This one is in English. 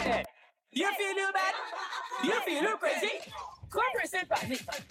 You feel you bad? You feel you crazy? Come present panic.